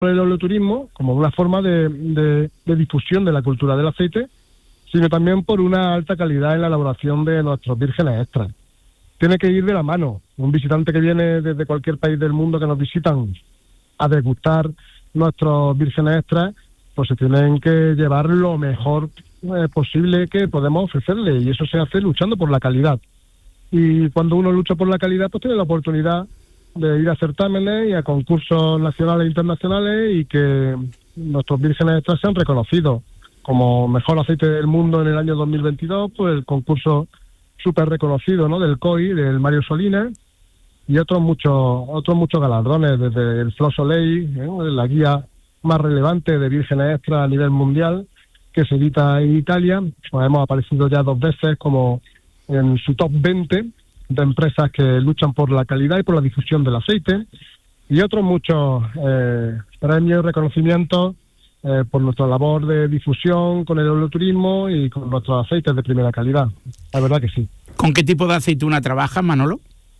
el oleoturismo como una forma de difusión de la cultura del aceite, sino también por una alta calidad en la elaboración de nuestros vírgenes extras. Tiene que ir de la mano. Un visitante que viene desde cualquier país del mundo que nos visitan a degustar nuestros vírgenes extras, pues se tienen que llevar lo mejor posible que podemos ofrecerle, y eso se hace luchando por la calidad. Y cuando uno lucha por la calidad, pues tiene la oportunidad de ir a certámenes y a concursos nacionales e internacionales, y que nuestros vírgenes extras sean reconocidos como mejor aceite del mundo en el año 2022, pues el concurso súper reconocido, ¿no?, del COI, del Mario Solinas, y otros muchos galardones, desde el Flo Soleil, la guía más relevante de vírgenes extras a nivel mundial, que se edita en Italia. Pues hemos aparecido ya 2 veces como en su top 20 de empresas que luchan por la calidad y por la difusión del aceite, y otros muchos premios y reconocimientos por nuestra labor de difusión con el oleoturismo y con nuestros aceites de primera calidad. La verdad que sí. ¿Con qué tipo de aceituna trabajas, Manolo?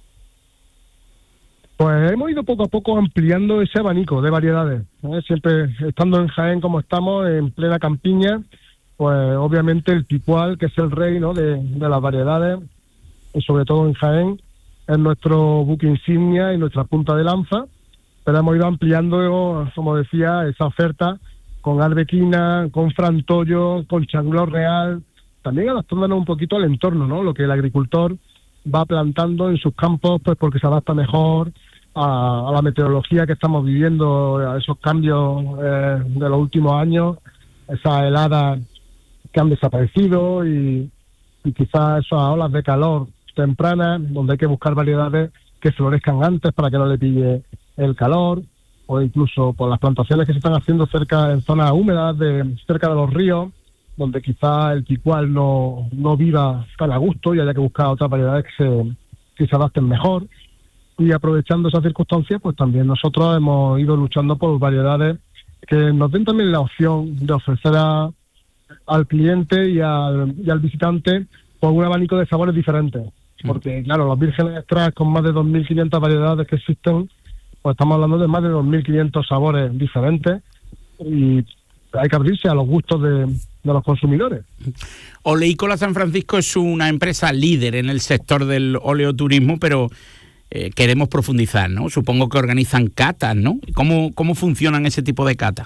Pues hemos ido poco a poco ampliando ese abanico de variedades, siempre estando en Jaén como estamos, en plena campiña. Pues obviamente el Picual, que es el rey, ¿no?, de las variedades, y sobre todo en Jaén, es nuestro buque insignia y nuestra punta de lanza, pero hemos ido ampliando, como decía, esa oferta con Arbequina, con Frantollo, con Changlor Real, también adaptándonos un poquito al entorno, ¿no?, lo que el agricultor va plantando en sus campos, pues porque se adapta mejor a la meteorología que estamos viviendo, a esos cambios de los últimos años, esas heladas que han desaparecido, y quizás esas olas de calor tempranas, donde hay que buscar variedades que florezcan antes para que no le pille el calor, o incluso por las plantaciones que se están haciendo en zonas húmedas, cerca de los ríos, donde quizás el Picual no viva tan a gusto y haya que buscar otras variedades que se adapten mejor. Y aprovechando esas circunstancias, pues también nosotros hemos ido luchando por variedades que nos den también la opción de ofrecer al cliente y al visitante por un abanico de sabores diferentes. Porque, claro, los vírgenes extras, con más de 2.500 variedades que existen, pues estamos hablando de más de 2.500 sabores diferentes, y hay que abrirse a los gustos de los consumidores. Oleícola San Francisco es una empresa líder en el sector del oleoturismo, pero queremos profundizar, ¿no? Supongo que organizan catas, ¿no? ¿Cómo funcionan ese tipo de catas?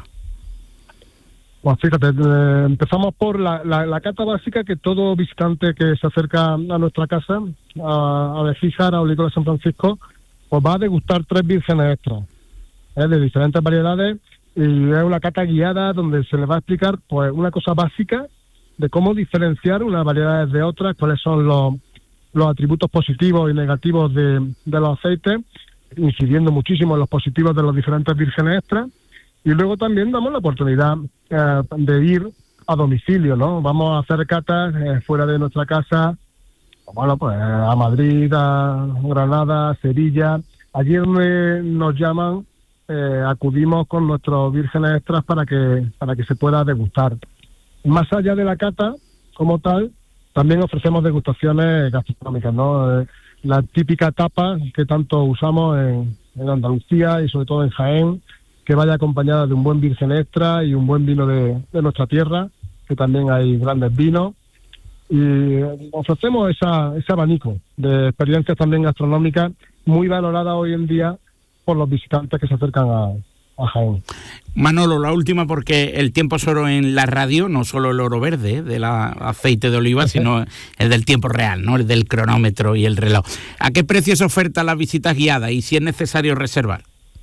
Pues fíjate, empezamos por la cata básica, que todo visitante que se acerca a nuestra casa, a Bejíjar, a Oleícola San Francisco, pues va a degustar 3 vírgenes extras, de diferentes variedades, y es una cata guiada donde se les va a explicar, pues, una cosa básica de cómo diferenciar unas variedades de otras, cuáles son los atributos positivos y negativos de los aceites, incidiendo muchísimo en los positivos de los diferentes vírgenes extras. Y luego también damos la oportunidad de ir a domicilio, ¿no? Vamos a hacer catas fuera de nuestra casa, bueno, pues a Madrid, a Granada, a Sevilla. Allí donde nos llaman, acudimos con nuestros vírgenes extras para que se pueda degustar. Más allá de la cata como tal, también ofrecemos degustaciones gastronómicas, ¿no? La típica tapa que tanto usamos en Andalucía y sobre todo en Jaén, que vaya acompañada de un buen virgen extra y un buen vino de nuestra tierra, que también hay grandes vinos. Y ofrecemos ese abanico de experiencias también gastronómicas, muy valoradas hoy en día por los visitantes que se acercan a Jaén. Manolo, la última, porque el tiempo es oro en la radio, no solo el oro verde del aceite de oliva, sino el del tiempo real, ¿no?, el del cronómetro y el reloj. ¿A qué precio se ofertan las visitas guiadas y si es necesario reservar?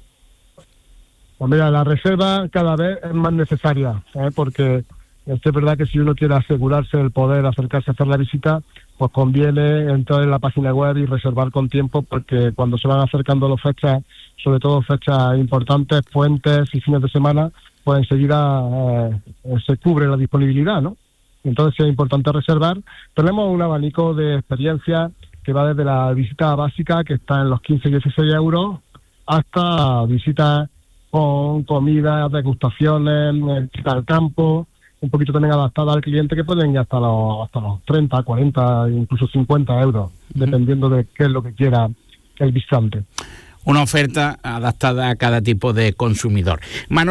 Pues mira, la reserva cada vez es más necesaria, porque es verdad que si uno quiere asegurarse el poder acercarse a hacer la visita, pues conviene entrar en la página web y reservar con tiempo, porque cuando se van acercando las fechas, sobre todo fechas importantes, puentes y fines de semana, pues enseguida se cubre la disponibilidad, ¿no? Entonces es importante reservar. Tenemos un abanico de experiencias que va desde la visita básica, que está en los 15 y 16 euros, hasta visitas con comida, degustaciones, visita al campo, un poquito también adaptada al cliente, que pueden ir hasta los 30, 40, incluso 50 euros, dependiendo de qué es lo que quiera el visitante. una oferta adaptada a cada tipo de consumidor.